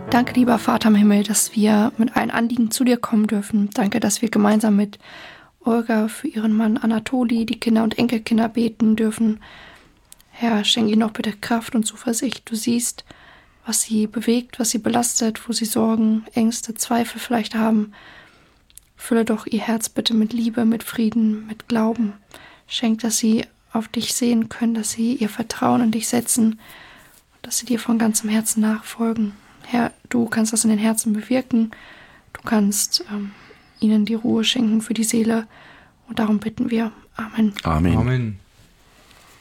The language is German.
Danke, lieber Vater im Himmel, dass wir mit allen Anliegen zu dir kommen dürfen. Danke, dass wir gemeinsam mit Olga für ihren Mann Anatoli, die Kinder und Enkelkinder beten dürfen. Herr, schenk ihnen noch bitte Kraft und Zuversicht. Du siehst, was sie bewegt, was sie belastet, wo sie Sorgen, Ängste, Zweifel vielleicht haben. Fülle doch ihr Herz bitte mit Liebe, mit Frieden, mit Glauben. Schenk, dass sie auf dich sehen können, dass sie ihr Vertrauen in dich setzen, dass sie dir von ganzem Herzen nachfolgen. Herr, du kannst das in den Herzen bewirken. Du kannst ihnen die Ruhe schenken für die Seele. Und darum bitten wir. Amen. Amen. Amen.